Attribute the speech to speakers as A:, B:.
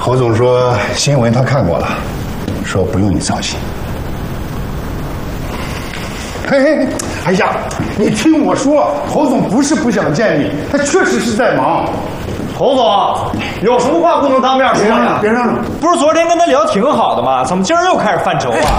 A: 侯总说新闻他看过了，说不用你操心。嘿嘿，哎呀，你听我说，侯总不是不想见你，他确实是在忙。
B: 侯总，有什么话不能当面说呀？
A: 别嚷嚷！
B: 不是昨天跟他聊挺好的吗？怎么今儿又开始犯愁啊？